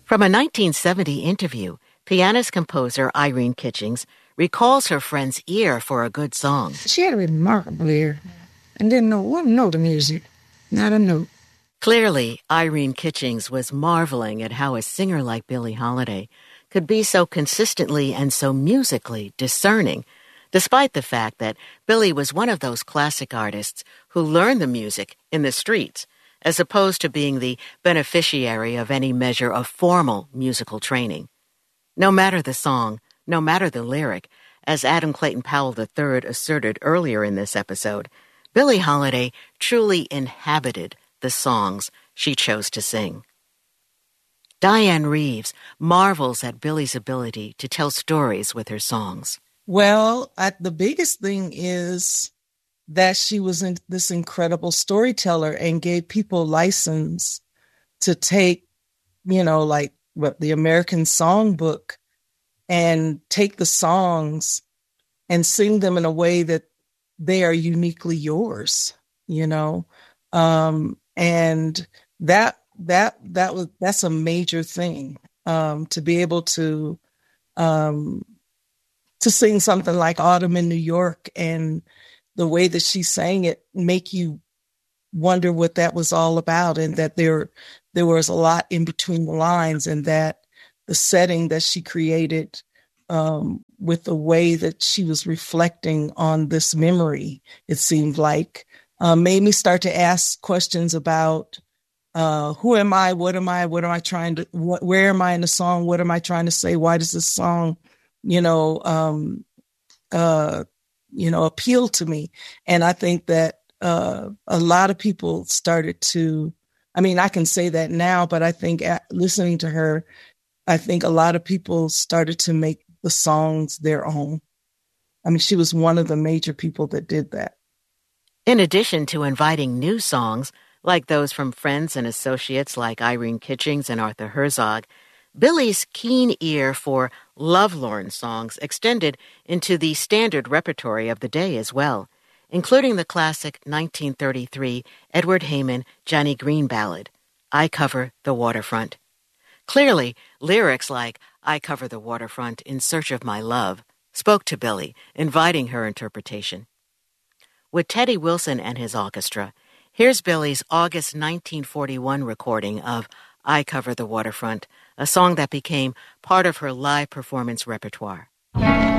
From a 1970 interview, pianist-composer Irene Kitchings recalls her friend's ear for a good song. She had a remarkable ear and didn't know one note of music, not a note. Clearly, Irene Kitchings was marveling at how a singer like Billie Holiday could be so consistently and so musically discerning, despite the fact that Billie was one of those classic artists who learned the music in the streets, as opposed to being the beneficiary of any measure of formal musical training. No matter the song, no matter the lyric, as Adam Clayton Powell III asserted earlier in this episode, Billie Holiday truly inhabited the songs she chose to sing. Diane Reeves marvels at Billie's ability to tell stories with her songs. Well, the biggest thing is that she was this incredible storyteller and gave people license to take, like the American Songbook and take the songs and sing them in a way that they are uniquely yours, and that's a major thing, to be able to sing something like Autumn in New York, and the way that she sang it make you wonder what that was all about, and that there was a lot in between the lines, and that the setting that she created, with the way that she was reflecting on this memory, it seemed like, made me start to ask questions about who am I? What am I? What am I trying to? Where am I in the song? What am I trying to say? Why does this song, appeal to me? And I think that a lot of people started to. I mean, I can say that now, but I think listening to her, I think a lot of people started to make the songs their own. I mean, she was one of the major people that did that. In addition to inviting new songs, like those from friends and associates like Irene Kitchings and Arthur Herzog, Billie's keen ear for lovelorn songs extended into the standard repertory of the day as well, including the classic 1933 Edward Heyman Johnny Green ballad, I Cover the Waterfront. Clearly, lyrics like I Cover the Waterfront in Search of My Love spoke to Billie, inviting her interpretation. With Teddy Wilson and his orchestra, here's Billie's August 1941 recording of I Cover the Waterfront, a song that became part of her live performance repertoire.